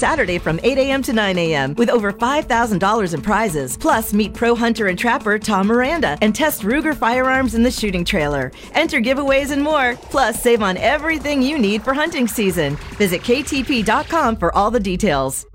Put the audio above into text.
Saturday from 8 a.m. to 9 a.m. with over $5,000 in prizes. Plus, meet pro hunter and trapper Tom Miranda and test Ruger firearms in the shooting trailer. Enter giveaways and more. Plus, save on everything you need for hunting season. Visit ktp.com for all the details.